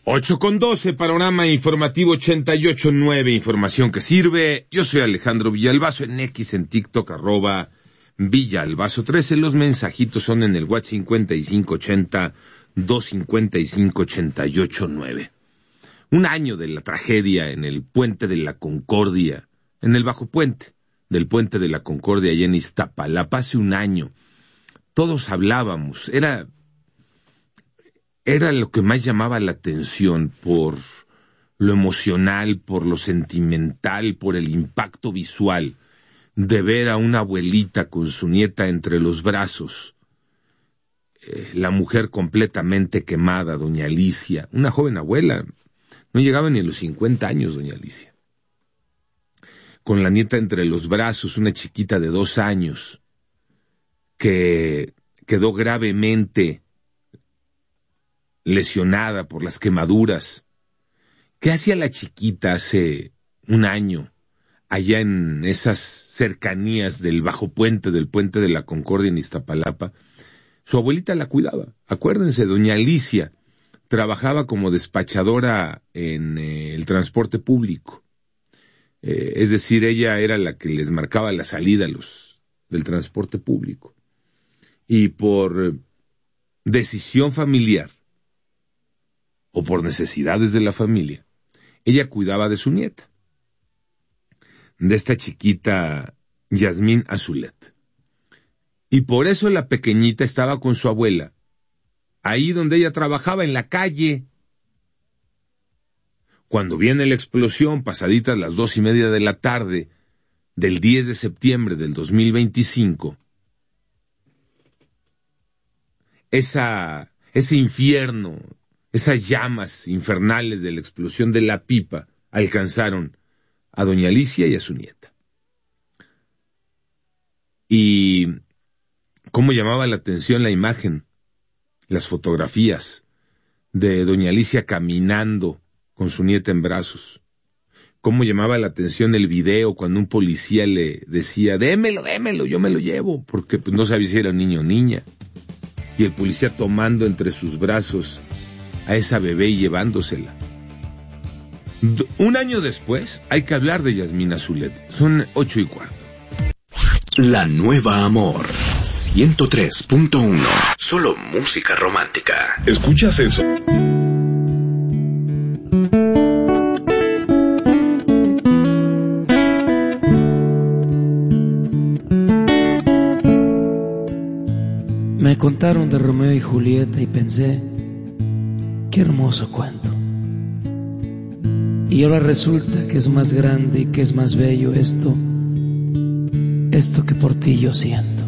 8:12, panorama informativo 88.9, información que sirve. Yo soy Alejandro Villalbazo, en X, en TikTok, @Villalbazo13. Los mensajitos son en el WhatsApp 5580-255-88.9. Un año de la tragedia en el Puente de la Concordia, en el Bajo Puente del Puente de la Concordia, allá en Iztapalapa. Hace un año, todos hablábamos, era lo que más llamaba la atención por lo emocional, por lo sentimental, por el impacto visual de ver a una abuelita con su nieta entre los brazos, la mujer completamente quemada, doña Alicia, una joven abuela, no llegaba ni a los 50 años, doña Alicia, con la nieta entre los brazos, una chiquita de 2 años, que quedó gravemente lesionada por las quemaduras. ¿Qué hacía la chiquita hace un año, allá en esas cercanías del Bajo Puente, del Puente de la Concordia en Iztapalapa? Su abuelita la cuidaba. Acuérdense, doña Alicia trabajaba como despachadora en el transporte público. Es decir, ella era la que les marcaba la salida a los del transporte público. Y por decisión familiar, o por necesidades de la familia, ella cuidaba de su nieta, de esta chiquita Yasmín Azulet. Y por eso la pequeñita estaba con su abuela, ahí donde ella trabajaba, en la calle. Cuando viene la explosión, pasaditas las 2:30 de la tarde, del 10 de septiembre del 2025, ese infierno, esas llamas infernales de la explosión de la pipa alcanzaron a doña Alicia y a su nieta. Y cómo llamaba la atención la imagen, las fotografías de doña Alicia caminando con su nieta en brazos. Cómo llamaba la atención el video cuando un policía le decía, démelo, yo me lo llevo, porque pues, no sabía si era niño o niña. Y el policía tomando entre sus brazos a esa bebé y llevándosela. Un año después, hay que hablar de Yasmín Azulet. Son 8:15. La Nueva Amor 103.1. Solo música romántica. ¿Escuchas eso? Me contaron de Romeo y Julieta y pensé, qué hermoso cuento. Y ahora resulta que es más grande y que es más bello esto que por ti yo siento.